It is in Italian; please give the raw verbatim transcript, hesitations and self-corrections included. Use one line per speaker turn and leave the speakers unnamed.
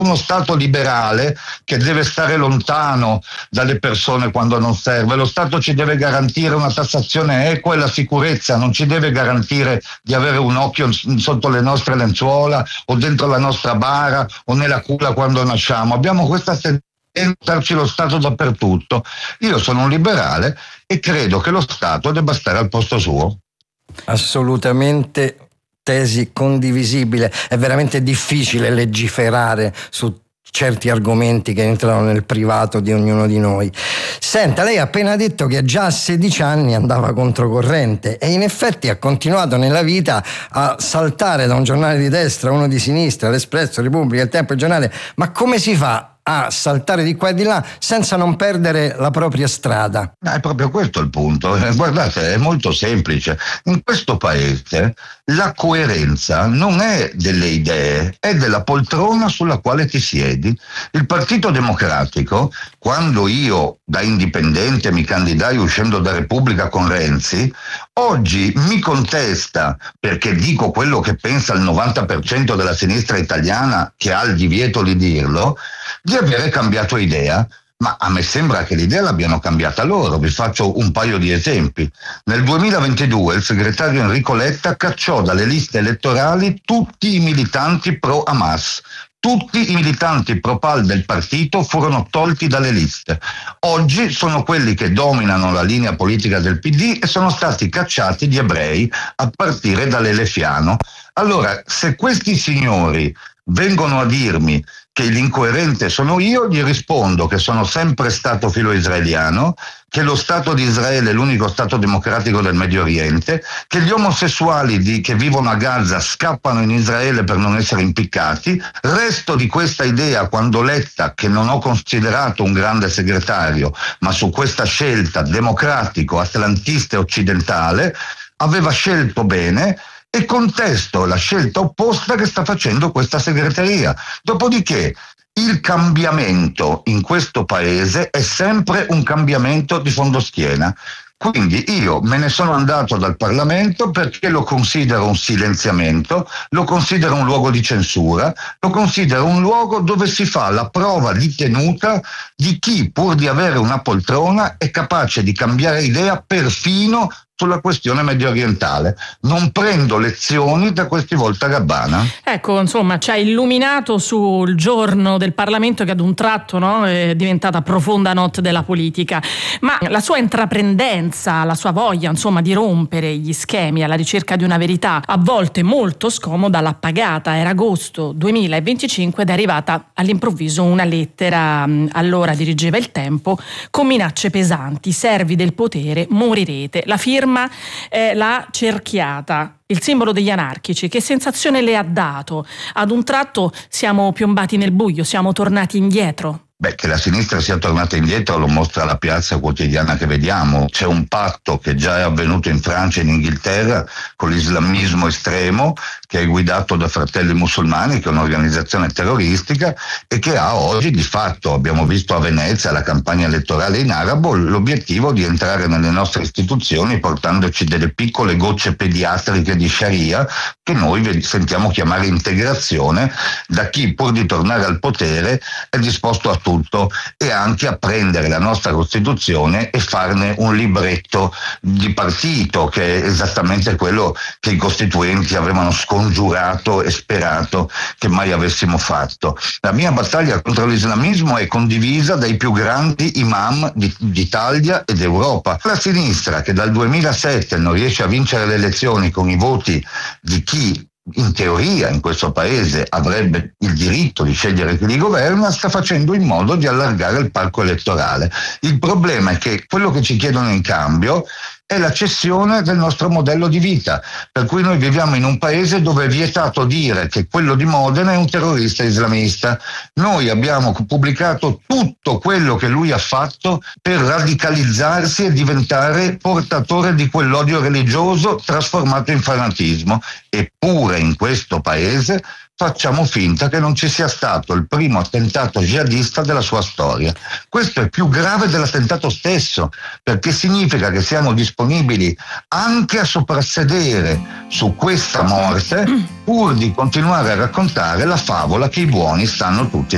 uno Stato liberale che deve stare lontano dalle persone quando non serve. Lo Stato ci deve garantire una tassazione equa e la sicurezza, non ci deve garantire di avere un occhio sotto le nostre lenzuola o dentro la nostra bara o nella culla quando nasciamo. Abbiamo questa tendenza a darci lo Stato dappertutto. Io sono un liberale e credo che lo Stato debba stare al posto suo.
Assolutamente tesi condivisibile. È veramente difficile legiferare su certi argomenti che entrano nel privato di ognuno di noi. Senta, lei ha appena detto che già a sedici anni andava controcorrente e in effetti ha continuato nella vita a saltare da un giornale di destra a uno di sinistra, l'Espresso, Repubblica, Il Tempo, il Giornale. Ma come si fa a saltare di qua e di là senza non perdere la propria strada?
No, è proprio questo il punto. Guardate, è molto semplice. In questo paese la coerenza non è delle idee, è della poltrona sulla quale ti siedi. Il Partito Democratico, quando io da indipendente mi candidai uscendo da Repubblica con Renzi, oggi mi contesta, perché dico quello che pensa il novanta per cento della sinistra italiana, che ha il divieto di dirlo, di avere cambiato idea. Ma a me sembra che l'idea l'abbiano cambiata loro. Vi faccio un paio di esempi. Nel duemilaventidue il segretario Enrico Letta cacciò dalle liste elettorali tutti i militanti pro Hamas. Tutti i militanti pro Pal del partito furono tolti dalle liste. Oggi sono quelli che dominano la linea politica del P D e sono stati cacciati gli ebrei a partire dall'Elefiano. Allora, se questi signori vengono a dirmi che l'incoerente sono io, gli rispondo che sono sempre stato filo-israeliano, che lo Stato di Israele è l'unico Stato democratico del Medio Oriente, che gli omosessuali di, che vivono a Gaza scappano in Israele per non essere impiccati. Resto di questa idea quando Letta, che non ho considerato un grande segretario, ma su questa scelta democratico, atlantista e occidentale, aveva scelto bene, e contesto la scelta opposta che sta facendo questa segreteria. Dopodiché il cambiamento in questo paese è sempre un cambiamento di fondoschiena. Quindi io me ne sono andato dal Parlamento perché lo considero un silenziamento, lo considero un luogo di censura, lo considero un luogo dove si fa la prova di tenuta di chi, pur di avere una poltrona, è capace di cambiare idea perfino sulla questione medio orientale. Non prendo lezioni da questi Voltagabbana.
Ecco, insomma, ci ha illuminato sul giorno del Parlamento che ad un tratto, no, è diventata profonda notte della politica. Ma la sua intraprendenza, la sua voglia, insomma, di rompere gli schemi alla ricerca di una verità, a volte molto scomoda, l'ha pagata. Era agosto duemilaventicinque ed è arrivata all'improvviso una lettera, allora dirigeva Il Tempo, con minacce pesanti: servi del potere, morirete. La firma Eh, l'ha cerchiata, il simbolo degli anarchici. Che sensazione le ha dato? Ad un tratto siamo piombati nel buio, siamo tornati indietro.
Beh, che la sinistra sia tornata indietro lo mostra la piazza quotidiana che vediamo. C'è un patto che già è avvenuto in Francia e in Inghilterra con l'islamismo estremo, che è guidato da Fratelli Musulmani, che è un'organizzazione terroristica e che ha oggi di fatto, abbiamo visto a Venezia la campagna elettorale in arabo, l'obiettivo di entrare nelle nostre istituzioni portandoci delle piccole gocce pediatriche di Sharia che noi sentiamo chiamare integrazione, da chi pur di tornare al potere è disposto a tutto e anche a prendere la nostra Costituzione e farne un libretto di partito, che è esattamente quello che i costituenti avevano scongiurato e sperato che mai avessimo fatto. La mia battaglia contro l'islamismo è condivisa dai più grandi imam di, d'Italia ed Europa. La sinistra, che dal duemilasette non riesce a vincere le elezioni con i voti di chi in teoria in questo paese avrebbe il diritto di scegliere chi li governa, sta facendo in modo di allargare il parco elettorale. Il problema è che quello che ci chiedono in cambio è la cessione del nostro modello di vita, per cui noi viviamo in un paese dove è vietato dire che quello di Modena è un terrorista islamista. Noi abbiamo pubblicato tutto quello che lui ha fatto per radicalizzarsi e diventare portatore di quell'odio religioso trasformato in fanatismo. Eppure in questo paese facciamo finta che non ci sia stato il primo attentato jihadista della sua storia. Questo è più grave dell'attentato stesso, perché significa che siamo disponibili anche a soprassedere su questa morte pur di continuare a raccontare la favola che i buoni stanno tutti